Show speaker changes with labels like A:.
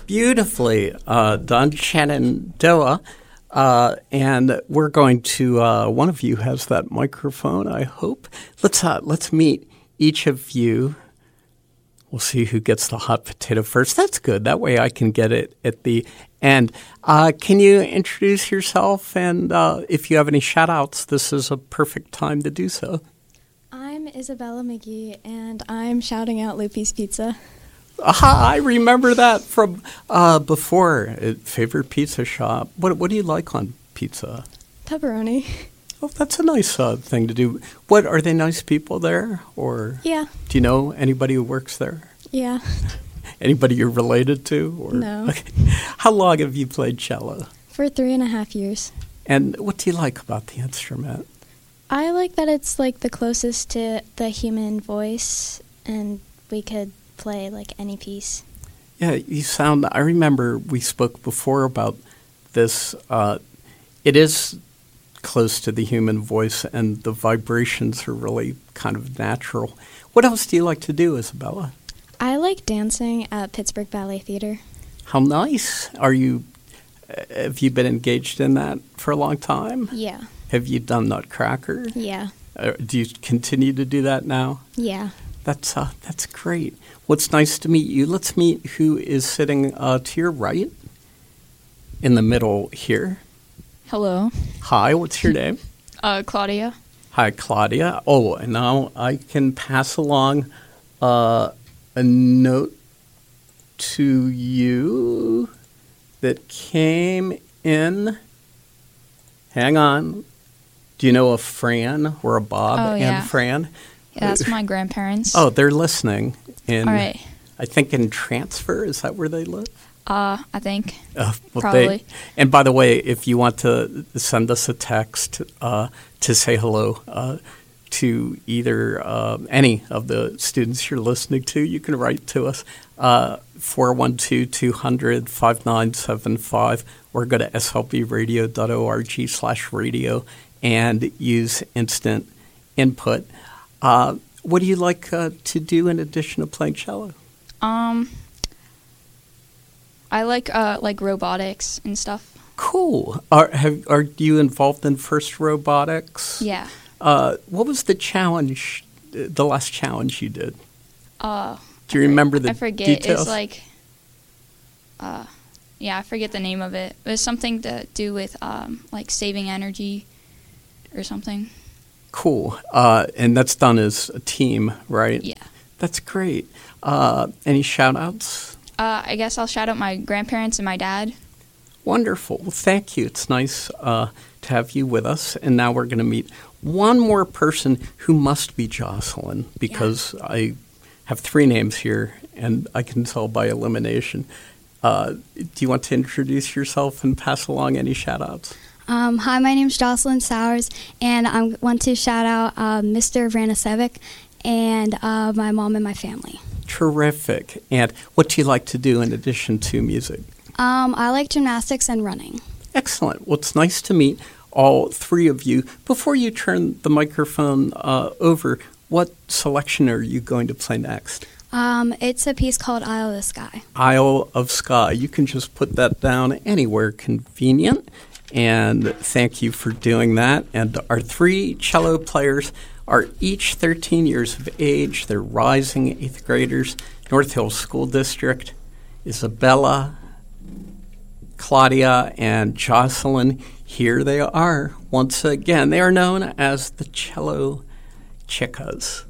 A: Beautifully done, Shenandoah. And we're going to, one of you has that microphone, I hope. Let's meet each of you. We'll see who gets the hot potato first. That's good. That way I can get it at the end. Can you introduce yourself? And if you have any shout-outs, this is a perfect time to do so.
B: I'm Isabella McGee, and I'm shouting out Lupi's Pizza.
A: Aha, I remember that from before. Favorite pizza shop. What do you like on pizza?
B: Pepperoni.
A: Oh, that's a nice thing to do. What, are they nice people there? Or
B: Yeah.
A: do you know anybody who works there?
B: Yeah.
A: Anybody you're related to? Or?
B: No.
A: Okay. How long have you played cello?
B: For 3.5 years.
A: And what do you like about the instrument?
B: I like that it's like the closest to the human voice, and we could play like any piece.
A: Yeah, you sound, I remember we spoke before about this. It is close to the human voice, and the vibrations are really kind of natural. What else do you like to do, Isabella?
B: I like dancing at Pittsburgh Ballet Theater.
A: How nice. Have you been engaged in that for a long time?
B: Yeah.
A: Have you done Nutcracker?
B: Yeah.
A: Do you continue to do that now?
B: Yeah.
A: That's great. What's nice to meet you. Let's meet who is sitting to your right, in the middle here.
C: Hello.
A: Hi, what's your name?
C: Claudia.
A: Hi, Claudia. Oh, and now I can pass along a note to you that came in. Hang on. Do you know a Fran or a Bob and Fran?
C: Yeah, that's my grandparents.
A: Oh, they're listening. All
C: right.
A: I think in Transfer. Is that where they live?
C: I think.
A: Well,
C: probably.
A: And by the way, if you want to send us a text to say hello to either any of the students you're listening to, you can write to us 412-200-5975 or go to slbradio.org/radio and use instant input. What do you like to do in addition to playing cello?
C: I like robotics and stuff.
A: Cool. Are you involved in FIRST Robotics?
C: Yeah.
A: What was the challenge? The last challenge you did? Do you remember the details?
C: I forget. It's like, I forget the name of it. It was something to do with like saving energy or something.
A: Cool. And that's done as a team, right?
C: Yeah.
A: That's great. Any shout-outs?
C: I guess I'll shout out my grandparents and my dad.
A: Wonderful. Well, thank you. It's nice to have you with us. And now we're going to meet one more person who must be Jocelyn, because I have 3 names here, and I can tell by elimination. Do you want to introduce yourself and pass along any shout-outs?
D: Hi, my name's Jocelyn Sowers, and I want to shout out Mr. Vranisevic and my mom and my family.
A: Terrific. And what do you like to do in addition to music?
D: I like gymnastics and running.
A: Excellent. Well, it's nice to meet all 3 of you. Before you turn the microphone over, what selection are you going to play next?
D: It's a piece called Isle of the Sky.
A: Isle of Sky. You can just put that down anywhere convenient. And thank you for doing that. And our 3 cello players are each 13 years of age. They're rising 8th graders, North Hills School District. Isabella, Claudia, and Jocelyn, here they are once again. They are known as the Cello Chicas.